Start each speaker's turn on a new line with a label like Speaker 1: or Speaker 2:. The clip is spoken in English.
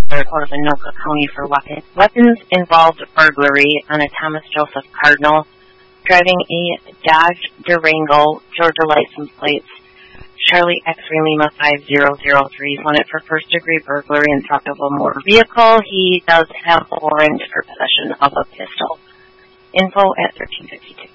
Speaker 1: or Anoka County for weapons. Weapons involved burglary on a Thomas Joseph Cardinal driving a Dodge Durango, Georgia license plates, Charlie X-Ray Lima 5003. He's wanted for first-degree burglary and theft of a motor vehicle. He does have a warrant for possession of a pistol. Info at 1352.